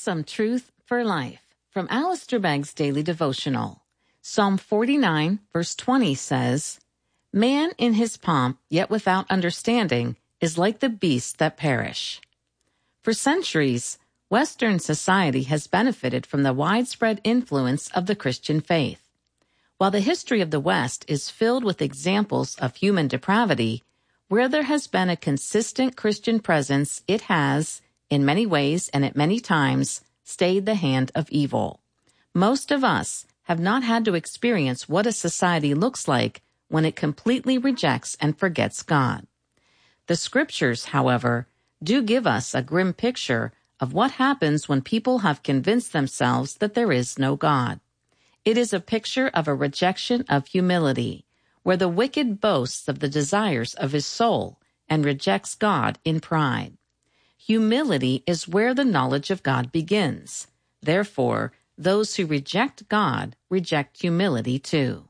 some truth for life from Alistair Begg's Daily Devotional. Psalm 49, verse 20 says, "Man in his pomp, yet without understanding, is like the beasts that perish." For centuries, Western society has benefited from the widespread influence of the Christian faith. While the history of the West is filled with examples of human depravity, where there has been a consistent Christian presence, it has, in many ways and at many times, stayed the hand of evil. Most of us have not had to experience what a society looks like when it completely rejects and forgets God. The Scriptures, however, do give us a grim picture of what happens when people have convinced themselves that there is no God. It is a picture of a rejection of humility, where the wicked boasts of the desires of his soul and rejects God in pride. Humility is where the knowledge of God begins. Therefore, those who reject God reject humility too.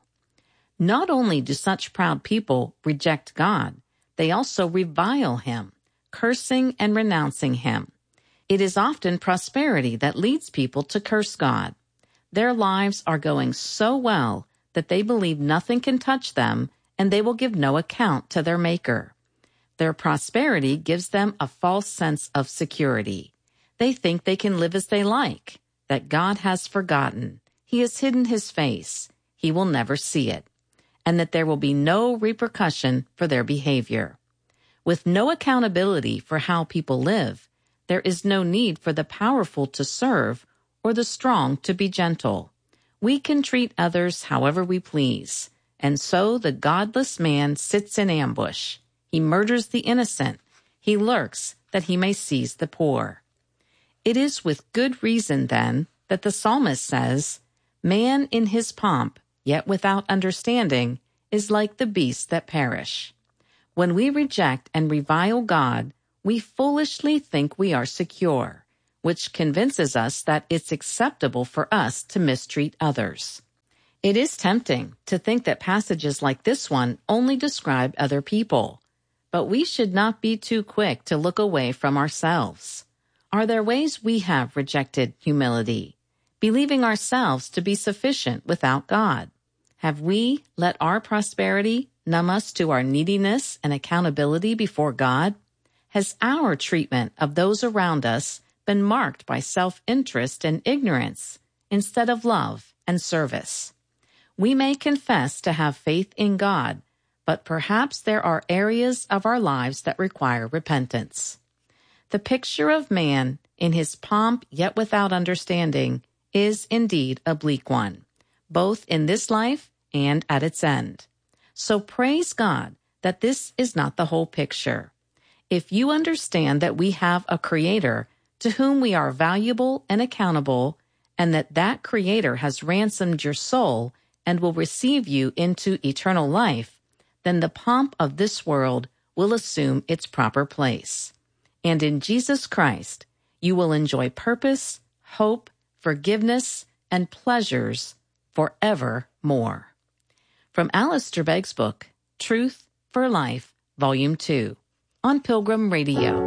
Not only do such proud people reject God, they also revile him, cursing and renouncing him. It is often prosperity that leads people to curse God. Their lives are going so well that they believe nothing can touch them, and they will give no account to their Maker. Their prosperity gives them a false sense of security. They think they can live as they like, that God has forgotten, he has hidden his face, he will never see it, and that there will be no repercussion for their behavior. With no accountability for how people live, there is no need for the powerful to serve or the strong to be gentle. We can treat others however we please, and so the godless man sits in ambush. He murders the innocent. He lurks that he may seize the poor. It is with good reason, then, that the psalmist says, "Man in his pomp, yet without understanding, is like the beasts that perish." When we reject and revile God, we foolishly think we are secure, which convinces us that it's acceptable for us to mistreat others. It is tempting to think that passages like this one only describe other people, but we should not be too quick to look away from ourselves. Are there ways we have rejected humility, believing ourselves to be sufficient without God? Have we let our prosperity numb us to our neediness and accountability before God? Has our treatment of those around us been marked by self-interest and ignorance instead of love and service? We may confess to have faith in God, but perhaps there are areas of our lives that require repentance. The picture of man in his pomp yet without understanding is indeed a bleak one, both in this life and at its end. So praise God that this is not the whole picture. If you understand that we have a Creator to whom we are valuable and accountable, and that Creator has ransomed your soul and will receive you into eternal life, then the pomp of this world will assume its proper place. And in Jesus Christ, you will enjoy purpose, hope, forgiveness, and pleasures forevermore. From Alistair Begg's book, Truth for Life, Volume 2, on Pilgrim Radio.